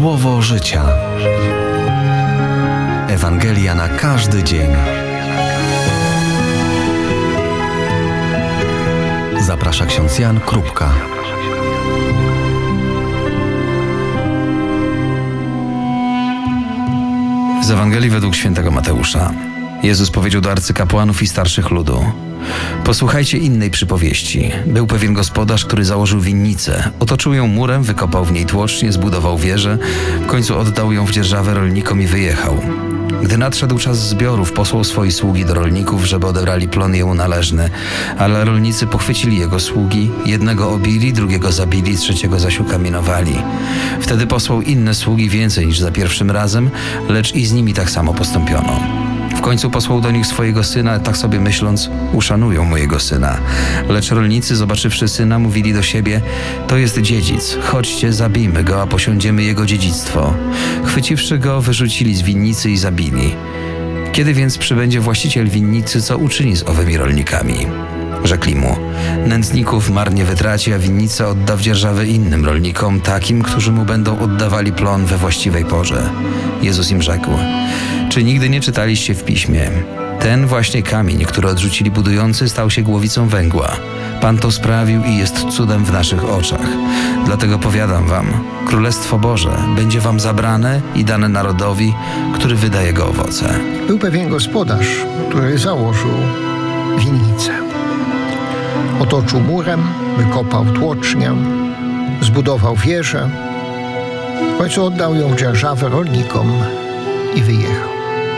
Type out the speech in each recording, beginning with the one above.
Słowo życia. Ewangelia na każdy dzień. Zaprasza ksiądz Jan Krupka. Z Ewangelii według świętego Mateusza. Jezus powiedział do arcykapłanów i starszych ludu: posłuchajcie innej przypowieści. Był pewien gospodarz, który założył winnicę. Otoczył ją murem, wykopał w niej tłocznie, zbudował wieżę, w końcu oddał ją w dzierżawę rolnikom i wyjechał. Gdy nadszedł czas zbiorów, posłał swoich sługi do rolników, żeby odebrali plon jemu należny. Ale rolnicy pochwycili jego sługi, jednego obili, drugiego zabili, trzeciego zaś ukamienowali. Wtedy posłał inne sługi, więcej niż za pierwszym razem, lecz i z nimi tak samo postąpiono. W końcu posłał do nich swojego syna, tak sobie myśląc: uszanują mojego syna. Lecz rolnicy, zobaczywszy syna, mówili do siebie: to jest dziedzic, chodźcie, zabijmy go, a posiądziemy jego dziedzictwo. Chwyciwszy go, wyrzucili z winnicy i zabili. Kiedy więc przybędzie właściciel winnicy, co uczyni z owymi rolnikami? Rzekli mu: nędzników marnie wytraci, a winnicę odda w dzierżawę innym rolnikom, takim, którzy mu będą oddawali plon we właściwej porze. Jezus im rzekł: czy nigdy nie czytaliście w Piśmie? Ten właśnie kamień, który odrzucili budujący, stał się głowicą węgła. Pan to sprawił i jest cudem w naszych oczach. Dlatego powiadam wam, Królestwo Boże będzie wam zabrane i dane narodowi, który wyda jego owoce. Był pewien gospodarz, który założył winnicę. Otoczył murem, wykopał tłocznię, zbudował wieżę, w końcu oddał ją w dzierżawę rolnikom i wyjechał.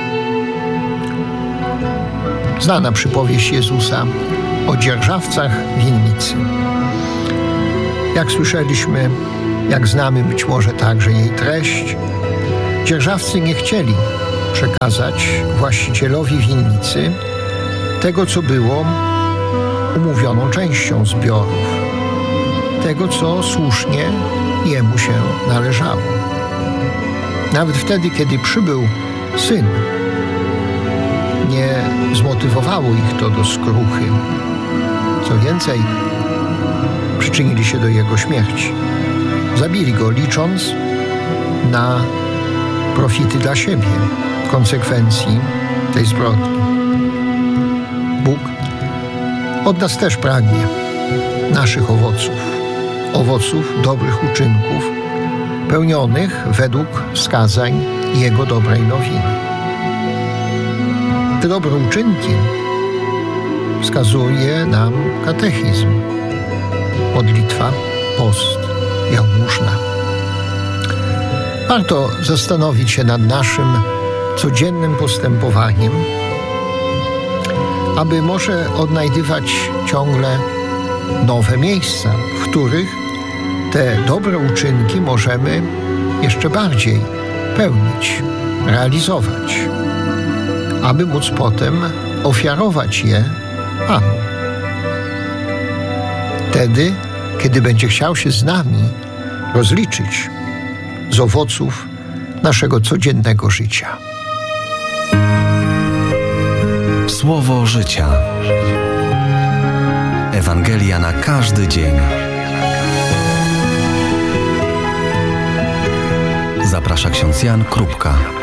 Znana przypowieść Jezusa o dzierżawcach winnicy. Jak słyszeliśmy, jak znamy być może także jej treść, dzierżawcy nie chcieli przekazać właścicielowi winnicy tego, co było umówioną częścią zbiorów, tego, co słusznie jemu się należało. Nawet wtedy, kiedy przybył syn, nie zmotywowało ich to do skruchy. Co więcej, przyczynili się do jego śmierci. Zabili go, licząc na profity dla siebie w konsekwencji tej zbrodni. Bóg od nas też pragnie naszych owoców dobrych uczynków, pełnionych według wskazań Jego dobrej nowiny. Te dobre uczynki wskazuje nam katechizm, modlitwa, post, jałmużna. Warto zastanowić się nad naszym codziennym postępowaniem, aby może odnajdywać ciągle nowe miejsca, w których te dobre uczynki możemy jeszcze bardziej pełnić, realizować, aby móc potem ofiarować je Panu. Wtedy, kiedy będzie chciał się z nami rozliczyć z owoców naszego codziennego życia. Słowo życia. Ewangelia na każdy dzień. Zaprasza ksiądz Jan Krupka.